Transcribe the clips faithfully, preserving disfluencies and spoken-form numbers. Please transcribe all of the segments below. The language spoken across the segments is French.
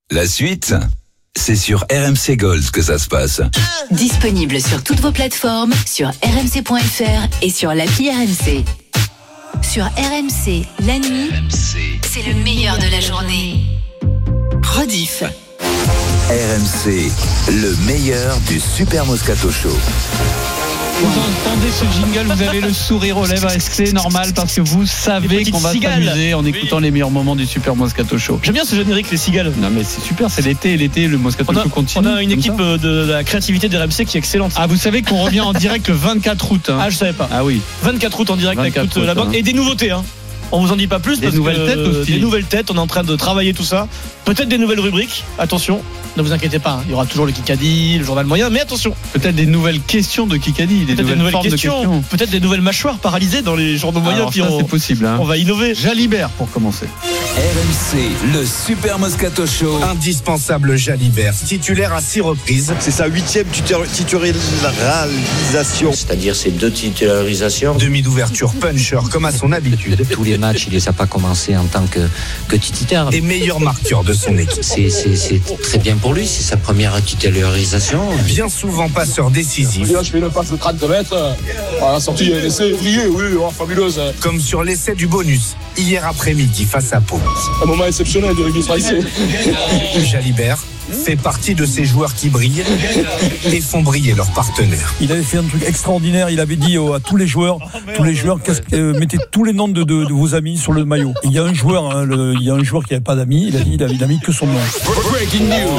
La suite, c'est sur R M C Gold que ça se passe. Disponible sur toutes vos plateformes, sur r m c point f r et sur l'appli R M C. Sur R M C, la nuit, R M C, c'est le meilleur de la journée. Rediff. R M C, le meilleur du Super Moscato Show. Vous entendez ce jingle, vous avez le sourire aux lèvres, et c'est normal parce que vous savez qu'on va cigales. s'amuser en écoutant oui. les meilleurs moments du Super Moscato Show. J'aime bien ce générique, les cigales. Non mais c'est super, c'est l'été, et l'été, le Moscato Show continue. On a une équipe de, de la créativité de R M C qui est excellente. Ah, vous savez qu'on revient en direct le vingt-quatre août. Hein. Ah, je savais pas. Ah oui. vingt-quatre août en direct avec toute la bande. Hein. Et des nouveautés, hein. On vous en dit pas plus des parce nouvelles que têtes aussi. Des nouvelles têtes, on est en train de travailler tout ça. Peut-être des nouvelles rubriques, attention, ne vous inquiétez pas, hein. Il y aura toujours le Kikadi, le journal moyen, mais attention. Peut-être des nouvelles questions de Kikadi, des peut-être nouvelles, des nouvelles formes questions, de questions. Peut-être des nouvelles mâchoires paralysées dans les journaux moyens. Alors, ça, on, c'est possible. Hein. On va innover. Jalibert pour commencer. R M C, le Super Moscato Show. Indispensable Jalibert, titulaire à six reprises. C'est sa huitième titularisation. C'est-à-dire ces deux titularisations. Demi d'ouverture puncher comme à son habitude. Tous les matchs, il les a pas commencé en tant que, que titulaire. Et meilleur marqueur de son équipe. C'est, c'est, c'est très bien pour lui, c'est sa première titularisation. Bien souvent passeur décisif. Et là, je fais une passe de trente mètres. À la sortie, il y a un essai vrillé, oui, oh, fabuleuse. Comme sur l'essai du bonus, hier après-midi face à Pau. Un moment exceptionnel de rugby français. Jalibert fait partie de ces joueurs qui brillent et font briller leurs partenaires. Il avait fait un truc extraordinaire, il avait dit à tous les joueurs, tous les joueurs, euh, mettez tous les noms de, de, de vos amis sur le maillot. Et il y a un joueur, hein, le, il y a un joueur qui n'avait pas d'amis, il a dit, il a, il a mis que son nom. Breaking news.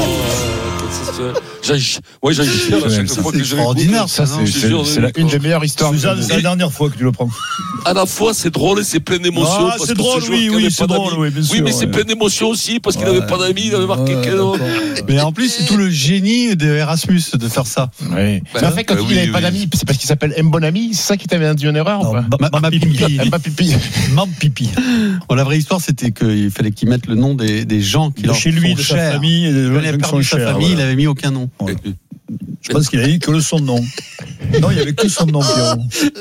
Ouais, j'ai chaque fois que je extraordinaire, ça, c'est, c'est, c'est, c'est la, une des meilleures histoires. Suzanne, c'est la dernière fois que tu le prends. À la fois, c'est drôle et c'est plein d'émotions. Ah, c'est drôle, oui, oui, c'est drôle, oui, bien sûr. Oui, mais c'est plein d'émotions aussi parce qu'il n'avait pas d'amis, il avait marqué quel autre. Mais en plus, c'est tout le génie de Erasmus de faire ça. Oui. Mais en fait, quand il n'avait pas d'amis, c'est parce qu'il s'appelle M. Bonami, c'est ça qui t'avait induit en erreur ou pas? Ma pipi. Ma pipi. Ma pipi. Bon, la vraie histoire, c'était qu'il fallait qu'il mette le nom des, des gens qui de chez lui, de sa famille, et il avait perdu sa famille, il avait mis aucun nom. Ouais. Je pense qu'il a dit que le son nom. Non, il n'y avait que son nom, Pierrot.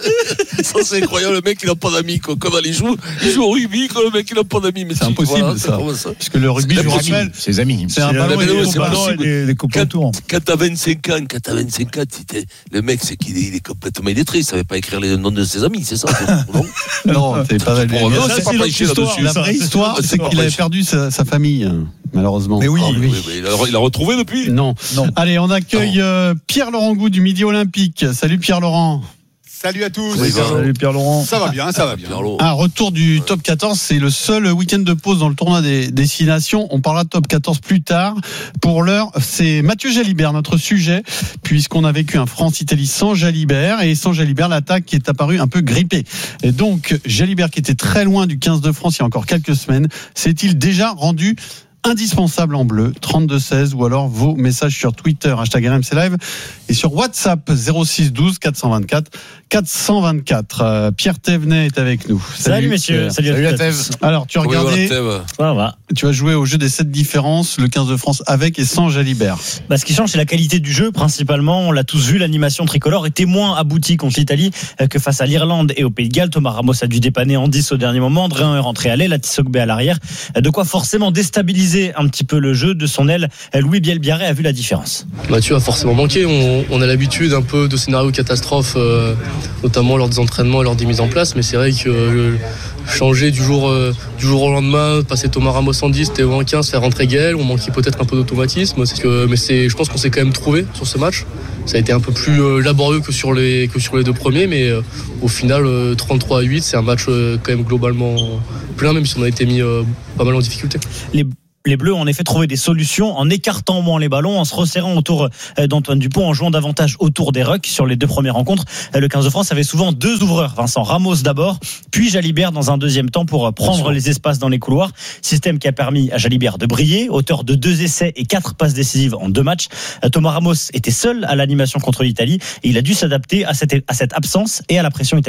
Ça, c'est incroyable, le mec, il n'a pas d'amis. Quand il joue, il joue au rugby, quand le mec, il n'a pas d'amis. Mais c'est impossible, voilà, ça. ça. Parce que le rugby, je rappelle, ses amis. C'est un ballon et des ballons et des copains autour. Quand t'as vingt-cinq ans, quand t'as vingt-cinq ans, le mec, c'est qu'il est, il est complètement illettré. Il ne savait pas écrire les noms de ses amis, c'est ça? Non, non, c'est pas vrai. Non, c'est pas pas écrit là-dessus. La vraie histoire, c'est qu'il avait perdu sa famille, malheureusement. Mais oui, oui. Il l'a retrouvé depuis? Non. Allez, on accueille Pierre-Laurent Gou du Midi Olympique. Salut Pierre-Laurent. Salut à tous. Oui, salut Pierre-Laurent. Ça va bien, ça va bien. Un retour du top quatorze, c'est le seul week-end de pause dans le tournoi des destinations. On parlera de top quatorze plus tard. Pour l'heure, c'est Mathieu Jalibert, notre sujet, puisqu'on a vécu un France-Italie sans Jalibert. Et sans Jalibert, l'attaque qui est apparue un peu grippée. Et donc, Jalibert, qui était très loin du quinze de France il y a encore quelques semaines, s'est-il déjà rendu indispensable en bleu? Trente-deux seize, ou alors vos messages sur Twitter, hashtag R M C Live, et sur WhatsApp zéro six douze quatre cent vingt-quatre quatre cent vingt-quatre. Euh, Pierre Thévenet est avec nous. Salut, Salut messieurs. Salut, Salut à Thèves. Alors, tu as regardé, ça va. Tu as joué au jeu des sept différences, le quinze de France avec et sans Jalibert. Bah, ce qui change, c'est la qualité du jeu, principalement. On l'a tous vu, l'animation tricolore était moins aboutie contre l'Italie que face à l'Irlande et au Pays de Galles. Thomas Ramos a dû dépanner en dix au dernier moment. Dréan est rentré à l'aile, Atisogbe à l'arrière. De quoi forcément déstabiliser un petit peu le jeu. De son aile, Louis Bielbiarré a vu la différence. Mathieu a forcément manqué. On, on a l'habitude un peu de scénarios catastrophes, euh, notamment lors des entraînements et lors des mises en place. Mais c'est vrai que euh, changer du jour, euh, du jour au lendemain, passer Thomas Ramos en dix, Théo en quinze, faire rentrer Gaël, on manquait peut-être un peu d'automatisme. C'est que, mais c'est, je pense qu'on s'est quand même trouvé sur ce match. Ça a été un peu plus euh, laborieux que sur les, que sur les deux premiers, mais euh, au final, euh, trente-trois à huit, c'est un match euh, quand même globalement plein, même si on a été mis euh, pas mal en difficulté. Les Les Bleus ont en effet trouvé des solutions en écartant moins les ballons, en se resserrant autour d'Antoine Dupont, en jouant davantage autour des rucks. Sur les deux premières rencontres, le quinze de France avait souvent deux ouvreurs, Vincent Ramos d'abord, puis Jalibert dans un deuxième temps pour prendre les espaces dans les couloirs. Système qui a permis à Jalibert de briller, auteur de deux essais et quatre passes décisives en deux matchs. Thomas Ramos était seul à l'animation contre l'Italie et il a dû s'adapter à cette, à cette absence et à la pression italienne.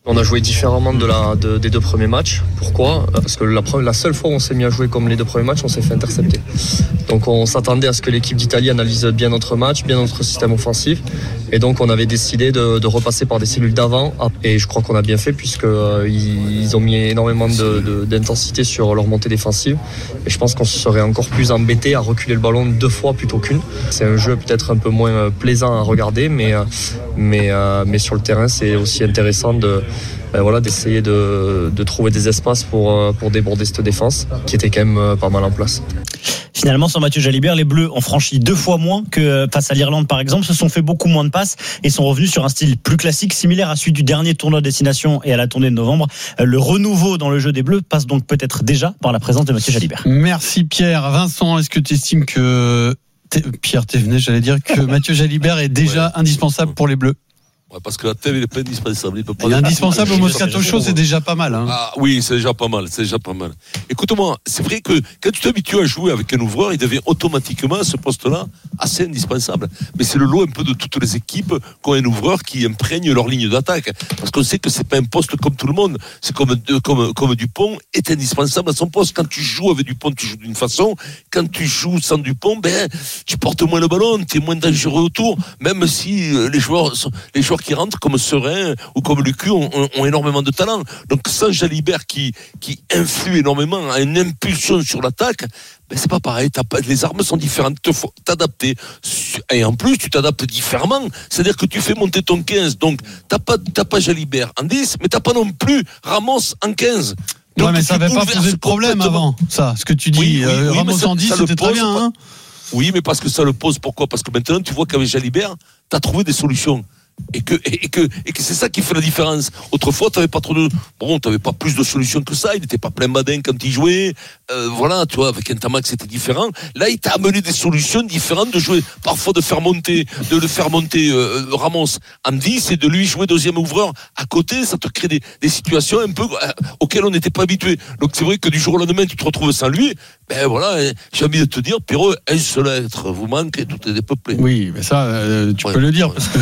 On a joué différemment de la, de, des deux premiers matchs. Pourquoi ? Parce que la, la seule fois où on s'est mis à jouer comme les deux premiers matchs, on s'est fait intercepter. Donc on s'attendait à ce que l'équipe d'Italie analyse bien notre match, bien notre système offensif. Et donc on avait décidé de, de repasser par des cellules d'avant. Et je crois qu'on a bien fait puisqu'ils euh, ils ont mis énormément de, de, d'intensité sur leur montée défensive. Et je pense qu'on serait encore plus embêté à reculer le ballon deux fois plutôt qu'une. C'est un jeu peut-être un peu moins plaisant à regarder, mais, mais, euh, mais sur le terrain c'est aussi intéressant de Ben voilà, d'essayer de, de trouver des espaces pour, pour déborder cette défense qui était quand même pas mal en place. Finalement, sans Mathieu Jalibert, les Bleus ont franchi deux fois moins que face à l'Irlande, par exemple, se sont fait beaucoup moins de passes et sont revenus sur un style plus classique, similaire à celui du dernier tournoi destination et à la tournée de novembre. Le renouveau dans le jeu des Bleus passe donc peut-être déjà par la présence de Mathieu Jalibert. Merci Pierre. Vincent, est-ce que tu estimes que Pierre Thévenet, j'allais dire que Mathieu Jalibert est déjà ouais. indispensable pour les Bleus? Ouais, parce que la T V il est pas indispensable. Il peut pas. Il est indispensable au Moscato Show, c'est déjà pas mal. Hein. Ah oui, c'est déjà pas mal, c'est déjà pas mal. Écoute-moi, c'est vrai que quand tu t'habitues à jouer avec un ouvreur, il devient automatiquement à ce poste-là assez indispensable. Mais c'est le lot un peu de toutes les équipes qui ont un ouvreur qui imprègne leur ligne d'attaque. Parce qu'on sait que c'est pas un poste comme tout le monde. C'est comme comme comme Dupont est indispensable à son poste. Quand tu joues avec Dupont, tu joues d'une façon. Quand tu joues sans Dupont, ben tu portes moins le ballon, tu es moins dangereux autour. Même si les joueurs sont, les joueurs qui rentrent comme Serein ou comme Lucu ont, ont, ont énormément de talent. Donc sans Jalibert qui, qui influe énormément, a une impulsion sur l'attaque, ben c'est pas pareil. T'as pas, les armes sont différentes, il faut t'adapter. Et en plus, tu t'adaptes différemment. C'est-à-dire que tu fais monter ton quinze. Donc t'as pas, t'as pas Jalibert en dix, mais t'as pas non plus Ramos en quinze. Donc, ouais, mais ça n'avait pas posé de problème avant, ça, ce que tu dis. Oui, oui, euh, oui, Ramos ça, en dix, c'était très bien. Hein. Oui, mais parce que ça le pose. Pourquoi ? Parce que maintenant, tu vois qu'avec Jalibert, t'as trouvé des solutions. Et que, et que, et que c'est ça qui fait la différence. Autrefois, t'avais pas trop de, bon, t'avais pas plus de solutions que ça. Il n'était pas plein badin quand il jouait. Euh, voilà, tu vois, avec Ntamak, c'était différent. Là, il t'a amené des solutions différentes de jouer, parfois de faire monter, de le faire monter, euh, Ramos en dix et de lui jouer deuxième ouvreur à côté. Ça te crée des, des situations un peu, euh, auxquelles on n'était pas habitué. Donc, c'est vrai que du jour au lendemain, tu te retrouves sans lui. Ben voilà, j'ai envie de te dire, Pierrot, un seul être vous manque et tout est dépeuplé. Oui, mais ça, euh, tu ouais, peux le dire, ouais. parce que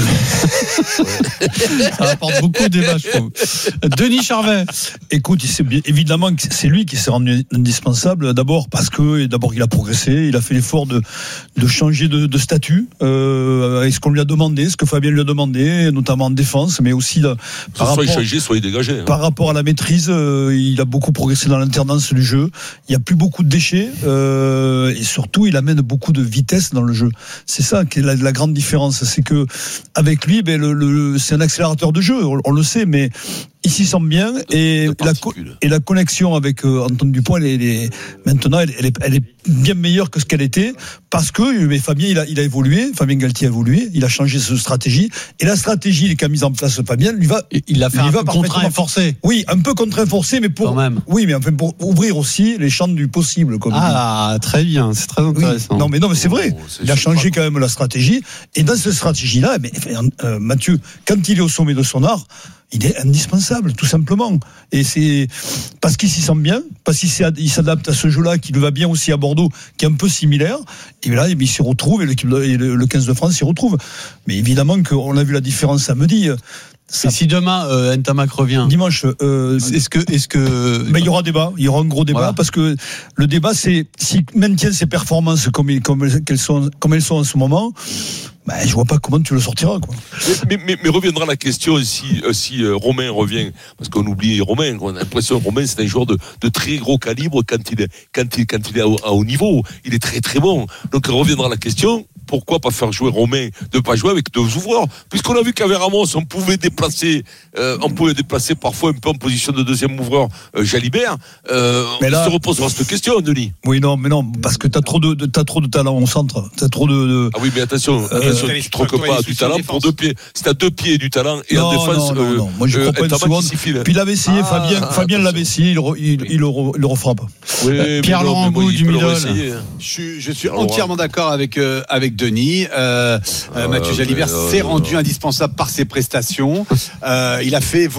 ça apporte beaucoup de débats, je trouve. Denis Charvet. Écoute, c'est bien, évidemment que c'est lui qui s'est rendu indispensable, d'abord parce que, d'abord il a progressé, il a fait l'effort de, de changer de, de statut, euh, avec ce qu'on lui a demandé, ce que Fabien lui a demandé, notamment en défense, mais aussi là, par, soit rapport, il changeait, soit il dégageait, hein. Par rapport à la maîtrise, euh, il a beaucoup progressé dans l'alternance du jeu. Il n'y a plus beaucoup de déchets. Euh, et surtout il amène beaucoup de vitesse dans le jeu. C'est ça qui est la, la grande différence, c'est que avec lui, ben, le, le, c'est un accélérateur de jeu, on, on le sait, mais il s'y sent bien et la, et la connexion avec euh, Antoine Dupont, elle est, elle est, maintenant, elle, elle, est, elle est bien meilleure que ce qu'elle était parce que mais Fabien, il a, il a évolué, Fabien Galtier a évolué, il a changé sa stratégie et la stratégie qu'a mise en place Fabien, lui va, il a fait un va peu contraint forcé. Oui, un peu contraint forcé, mais pour, même. oui, mais enfin pour ouvrir aussi les champs du possible. Comme ah, dit. Très bien, c'est très intéressant. Oui. Non, mais non, mais c'est vrai. Oh, c'est il a changé quand même la stratégie et dans cette stratégie-là, mais, euh, Mathieu, quand il est au sommet de son art, il est indispensable, tout simplement. Et c'est parce qu'il s'y sent bien, parce qu'il s'adapte à ce jeu-là, qui lui va bien aussi à Bordeaux, qui est un peu similaire. Et là, il s'y retrouve, et l'équipe de, et le quinze de France s'y retrouve. Mais évidemment qu'on a vu la différence samedi. Ça... Et si demain euh, Ntamak revient dimanche, euh, est-ce que, est-ce que ben, il y aura débat, il y aura un gros débat voilà. Parce que le débat, c'est s'il maintient ses performances comme, comme, qu'elles sont, comme elles sont en ce moment. Ben, je vois pas comment tu le sortiras, quoi. Mais, mais, mais reviendra la question si, si euh, Romain revient, parce qu'on oublie Romain, on a l'impression que Romain c'est un joueur de, de très gros calibre quand il est, quand il, quand il est à, à haut niveau, il est très très bon. Donc reviendra la question, pourquoi pas faire jouer Romain, de pas jouer avec deux ouvreurs, puisqu'on a vu qu'avec Ramos on pouvait déplacer, euh, on pouvait déplacer parfois un peu en position de deuxième ouvreur euh, Jalibert. Euh, mais là, on se reposera cette question, Denis. Oui, non, mais non, parce que t'as trop de, de t'as trop de talent au centre, t'as trop de. de... Ah oui, mais attention, euh, attention, euh, tu troques pas du talent pour deux pieds. Si t'as deux pieds du talent et non, en défense, non, non, euh, non. Moi je euh, crois pas une seconde. Puis il avait essayé, ah, Fabien, ah, Fabien l'avait essayé, il, il, il, il, le, il le refera pas. Oui, euh, Pierre Laurent Gou du Midol. Je suis, je suis entièrement d'accord avec euh, avec Denis. Euh, euh, Mathieu Jalibert s'est rendu indispensable par ses prestations. Euh, il a fait